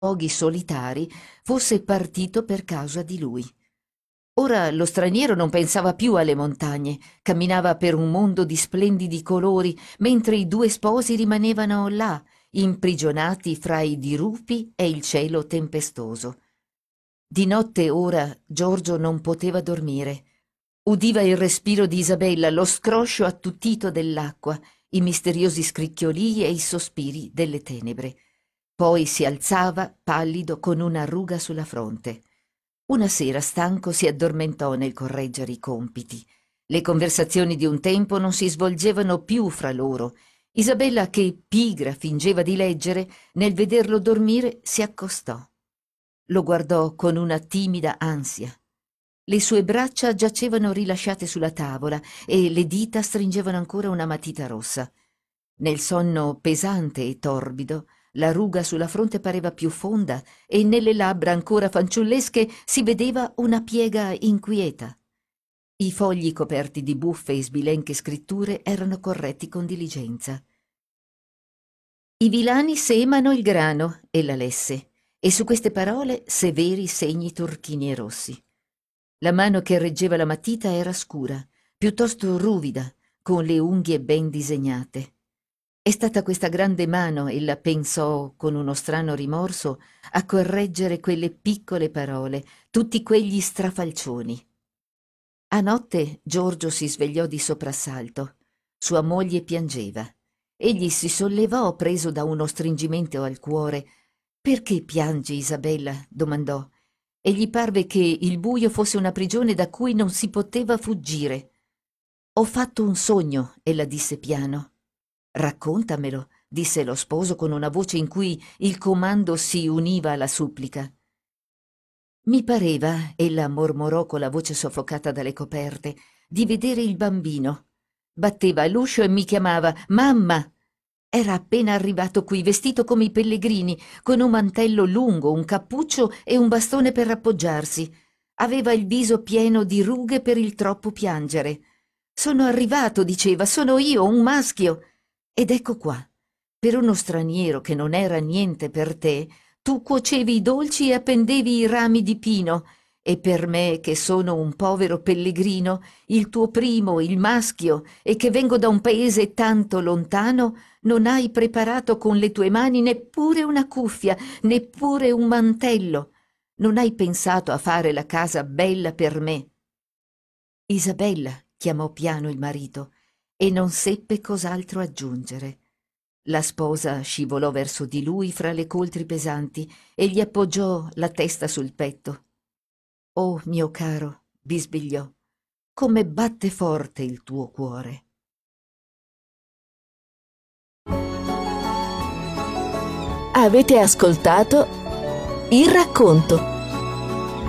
luoghi solitari fosse partito per causa di lui. Ora lo straniero non pensava più alle montagne, camminava per un mondo di splendidi colori, mentre i due sposi rimanevano là, imprigionati fra i dirupi e il cielo tempestoso. Di notte ora Giorgio non poteva dormire. Udiva il respiro di Isabella, lo scroscio attutito dell'acqua, i misteriosi scricchiolii e i sospiri delle tenebre. Poi si alzava, pallido, con una ruga sulla fronte. Una sera, stanco, si addormentò nel correggere i compiti. Le conversazioni di un tempo non si svolgevano più fra loro. Isabella, che pigra fingeva di leggere, nel vederlo dormire si accostò. Lo guardò con una timida ansia. Le sue braccia giacevano rilasciate sulla tavola e le dita stringevano ancora una matita rossa. Nel sonno pesante e torbido, la ruga sulla fronte pareva più fonda e nelle labbra ancora fanciullesche si vedeva una piega inquieta. I fogli coperti di buffe e sbilenche scritture erano corretti con diligenza. I vilani semano il grano, ella lesse, e su queste parole severi segni turchini e rossi. La mano che reggeva la matita era scura, piuttosto ruvida, con le unghie ben disegnate. È stata questa grande mano, ella pensò con uno strano rimorso, a correggere quelle piccole parole, tutti quegli strafalcioni. A notte Giorgio si svegliò di soprassalto. Sua moglie piangeva. Egli si sollevò preso da uno stringimento al cuore. «Perché piangi, Isabella?» domandò. E gli parve che il buio fosse una prigione da cui non si poteva fuggire. «Ho fatto un sogno», ella disse piano. «Raccontamelo», disse lo sposo con una voce in cui il comando si univa alla supplica. «Mi pareva», ella mormorò con la voce soffocata dalle coperte, «di vedere il bambino. Batteva all'uscio e mi chiamava «Mamma!». Era appena arrivato qui, vestito come i pellegrini, con un mantello lungo, un cappuccio e un bastone per appoggiarsi. Aveva il viso pieno di rughe per il troppo piangere. «Sono arrivato», diceva, «sono io, un maschio». Ed ecco qua, per uno straniero che non era niente per te, tu cuocevi i dolci e appendevi i rami di pino, e per me, che sono un povero pellegrino, il tuo primo, il maschio, e che vengo da un paese tanto lontano, non hai preparato con le tue mani neppure una cuffia, neppure un mantello. Non hai pensato a fare la casa bella per me. Isabella, chiamò piano il marito, e non seppe cos'altro aggiungere. La sposa scivolò verso di lui fra le coltri pesanti e gli appoggiò la testa sul petto. «Oh, mio caro», bisbigliò, «come batte forte il tuo cuore». Avete ascoltato Il racconto